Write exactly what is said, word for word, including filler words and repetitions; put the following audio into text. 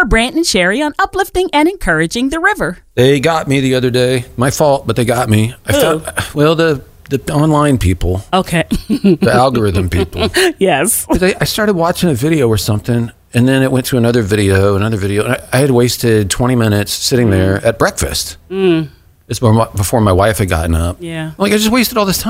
more Brant and Sherry on uplifting and encouraging the river. They got me the other day. My fault, but they got me. I Who? found, well, the the online people, Okay. the algorithm people. Yes. I, I started watching a video or something, and then it went to another video, another video. And I, I had wasted twenty minutes sitting there at breakfast. Mm. It's before my wife had gotten up. Yeah. Like, I just wasted all this time.